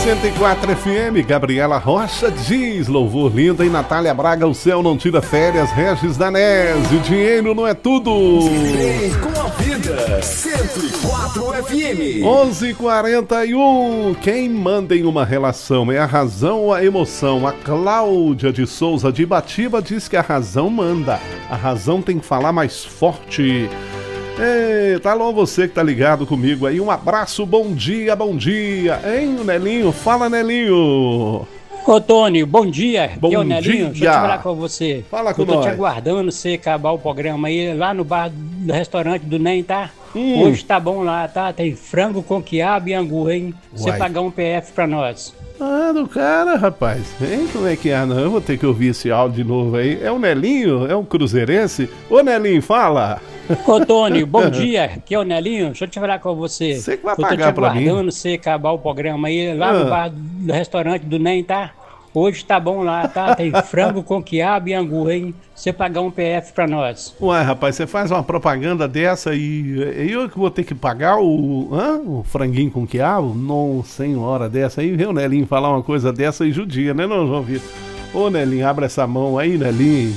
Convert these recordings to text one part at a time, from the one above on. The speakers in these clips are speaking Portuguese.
104 FM, Gabriela Rocha diz, louvor lindo, e Natália Braga, o céu não tira férias, Regis Danese, dinheiro não é tudo. Com a vida, 104 FM. 11:41, quem manda em uma relação é a razão ou a emoção? A Cláudia de Souza de Ibatiba diz que a razão manda, a razão tem que falar mais forte. Tá alô, você que tá ligado comigo aí, um abraço, bom dia, hein, Nelinho? Fala, Nelinho. Ô, Tony, bom dia. Bom aqui é o Nelinho, dia. deixa eu te falar com você. Fala com eu tô nós. te aguardando você acabar o programa aí, lá no bar do restaurante do NEM, tá? Hoje tá bom lá, tá? Tem frango com quiabo e angu, hein? Você Uai. pagar um PF pra nós. Ah, do cara, rapaz. Hein, como é que é? Não, eu vou ter que ouvir esse áudio de novo aí. É o Nelinho? É um cruzeirense? Ô, Nelinho, fala. Ô, Tony, bom dia. Aqui é o Nelinho, deixa eu te falar com você. Você que vai eu tô te pagar pra mim. aguardando você acabar o programa aí, lá no bar do restaurante do NEM, tá? Hoje tá bom lá, tá? Tem frango com quiabo e angu, hein? Você pagar um PF pra nós. Ué, rapaz, você faz uma propaganda dessa e eu que vou ter que pagar o franguinho com quiabo? Não, senhora, dessa aí, viu, Nelinho, falar uma coisa dessa e judia, né, não, João Vitor? Ô, Nelinho, abre essa mão aí, Nelinho.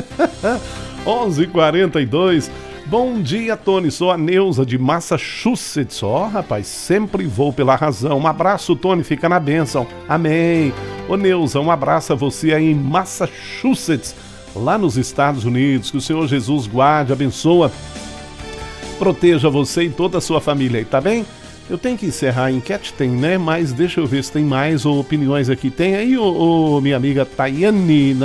11:42. Bom dia, Tony, sou a Neuza de Massachusetts. Ó, rapaz, sempre vou pela razão. Um abraço, Tony, fica na bênção. Amém. Ô, Neuza, um abraço a você aí em Massachusetts, lá nos Estados Unidos. Que o Senhor Jesus guarde, abençoa, proteja você e toda a sua família aí, tá bem? Eu tenho que encerrar a enquete, tem, né? Mas deixa eu ver se tem mais opiniões aqui. Tem aí, minha amiga Tayane,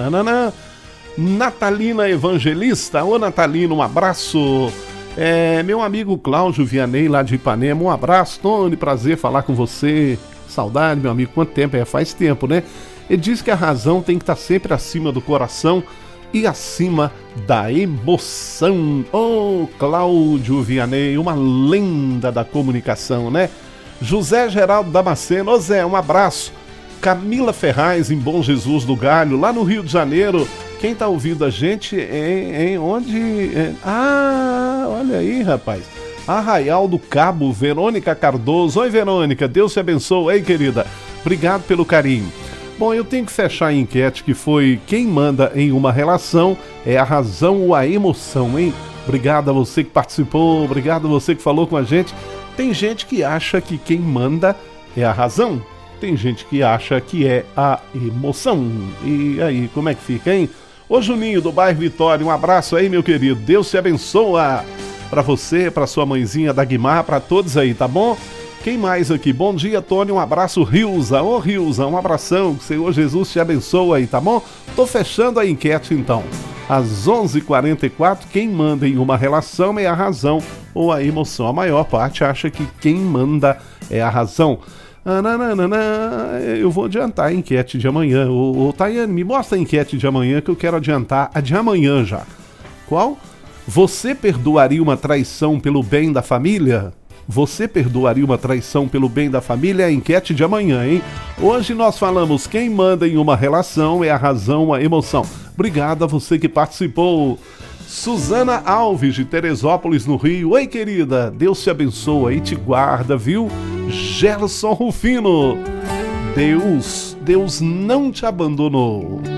Natalina Evangelista. Ô, Natalina, um abraço. Meu amigo Cláudio Vianney, lá de Ipanema, um abraço, Tony, prazer falar com você. Saudade, meu amigo, quanto tempo? Faz tempo, né? Ele diz que a razão tem que estar sempre acima do coração e acima da emoção. Ô, Cláudio Vianney, uma lenda da comunicação, né? José Geraldo Damasceno, ô Zé, um abraço. Camila Ferraz, em Bom Jesus do Galho, lá no Rio de Janeiro. Quem tá ouvindo a gente onde? Olha aí, rapaz. Arraial do Cabo, Verônica Cardoso. Oi, Verônica, Deus te abençoe, hein, querida? Obrigado pelo carinho. Bom, eu tenho que fechar a enquete que foi quem manda em uma relação é a razão ou a emoção, hein? Obrigado a você que participou, obrigado a você que falou com a gente. Tem gente que acha que quem manda é a razão, tem gente que acha que é a emoção. E aí, como é que fica, hein? Ô, Juninho do bairro Vitória, um abraço aí, meu querido. Deus te abençoa. Pra você, pra sua mãezinha Dagmar, pra todos aí, tá bom? Quem mais aqui? Bom dia, Tony, um abraço, Rilza. Ô, Rilza, um abração, que o Senhor Jesus te abençoa aí, tá bom? Tô fechando a enquete, então. Às 11:44, quem manda em uma relação é a razão ou a emoção. A maior parte acha que quem manda é a razão. Eu vou adiantar a enquete de amanhã. Ô, Tayane, me mostra a enquete de amanhã que eu quero adiantar a de amanhã já. Qual? Você perdoaria uma traição pelo bem da família? Você perdoaria uma traição pelo bem da família? É a enquete de amanhã, hein? Hoje nós falamos quem manda em uma relação é a razão, a emoção. Obrigado a você que participou. Suzana Alves, de Teresópolis, no Rio. Oi, querida. Deus te abençoa e te guarda, viu? Gerson Rufino. Deus não te abandonou.